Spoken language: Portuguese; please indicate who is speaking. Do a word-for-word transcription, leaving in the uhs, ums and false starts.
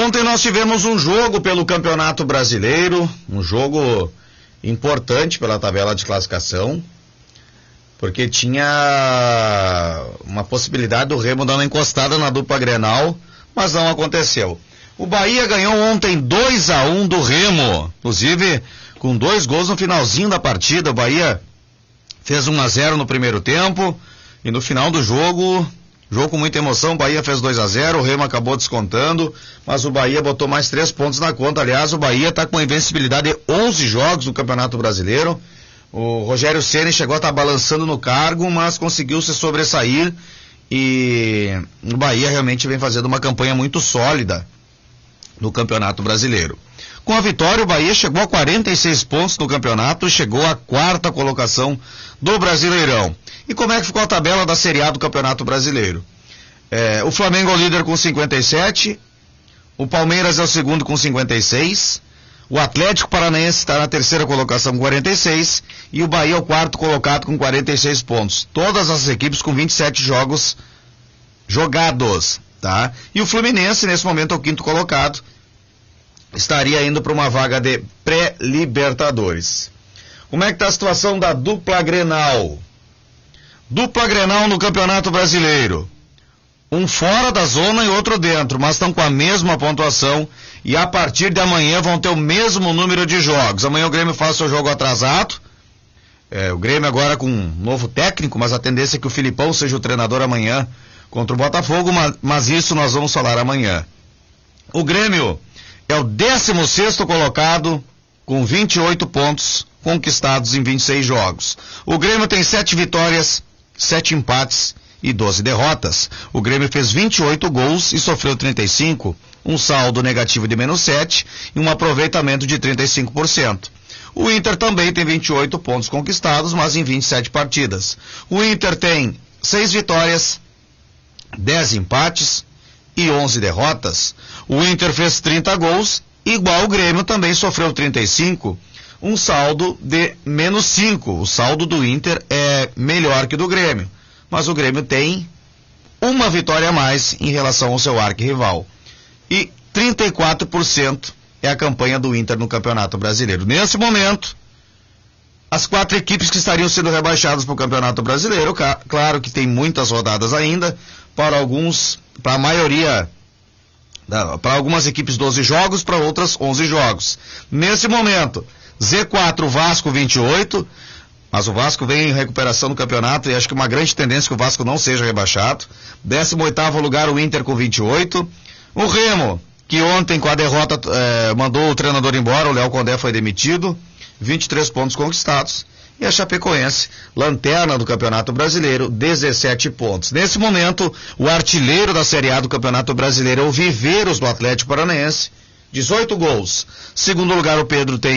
Speaker 1: Ontem nós tivemos um jogo pelo Campeonato Brasileiro, um jogo importante pela tabela de classificação, porque tinha uma possibilidade do Remo dar uma encostada na dupla Grenal, mas não aconteceu. O Bahia ganhou ontem dois a um do Remo, inclusive com dois gols no finalzinho da partida. O Bahia fez um a zero no primeiro tempo e no final do jogo, jogo com muita emoção, o Bahia fez dois a zero, o Remo acabou descontando, mas o Bahia botou mais três pontos na conta. Aliás, o Bahia está com a invencibilidade de onze jogos no Campeonato Brasileiro. O Rogério Ceni chegou a estar balançando no cargo, mas conseguiu se sobressair e o Bahia realmente vem fazendo uma campanha muito sólida no Campeonato Brasileiro. Com a vitória, o Bahia chegou a quarenta e seis pontos no campeonato e chegou à quarta colocação do Brasileirão. E como é que ficou a tabela da Série A do Campeonato Brasileiro? É, o Flamengo é o líder com cinquenta e sete, o Palmeiras é o segundo com cinquenta e seis, o Atlético Paranaense está na terceira colocação com quarenta e seis e o Bahia é o quarto colocado com quarenta e seis pontos. Todas as equipes com vinte e sete jogos jogados, tá? E o Fluminense, nesse momento, é o quinto colocado, estaria indo para uma vaga de pré-libertadores. Como é que está a situação da dupla Grenal? Dupla Grenal no Campeonato Brasileiro. Um fora da zona e outro dentro, mas estão com a mesma pontuação e a partir de amanhã vão ter o mesmo número de jogos. Amanhã o Grêmio faz seu jogo atrasado. É, o Grêmio agora com um novo técnico, mas a tendência é que o Filipão seja o treinador amanhã contra o Botafogo, mas, mas isso nós vamos falar amanhã. O Grêmio é o décimo sexto colocado com vinte e oito pontos conquistados em vinte e seis jogos. O Grêmio tem sete vitórias, sete empates e doze derrotas. O Grêmio fez vinte e oito gols e sofreu trinta e cinco, um saldo negativo de menos sete e um aproveitamento de trinta e cinco por cento. O Inter também tem vinte e oito pontos conquistados, mas em vinte e sete partidas. O Inter tem seis vitórias, dez empates e onze derrotas. O Inter fez trinta gols, igual o Grêmio também sofreu trinta e cinco, um saldo de menos cinco. O saldo do Inter é melhor que o do Grêmio, mas o Grêmio tem uma vitória a mais em relação ao seu arquirrival. E trinta e quatro por cento é a campanha do Inter no Campeonato Brasileiro. Nesse momento, as quatro equipes que estariam sendo rebaixadas para o Campeonato Brasileiro, claro que tem muitas rodadas ainda, para alguns, para a maioria, para algumas equipes doze jogos, para outras onze jogos. Nesse momento, Z quatro Vasco vinte e oito, mas o Vasco vem em recuperação no campeonato e acho que uma grande tendência é que o Vasco não seja rebaixado. décimo oitavo lugar o Inter com vinte e oito. O Remo, que ontem com a derrota eh, mandou o treinador embora, o Léo Condé foi demitido, vinte e três pontos conquistados. E a Chapecoense, lanterna do Campeonato Brasileiro, dezessete pontos. Nesse momento, o artilheiro da Série A do Campeonato Brasileiro é o Viveiros do Atlético Paranaense, dezoito gols. Segundo lugar, o Pedro tem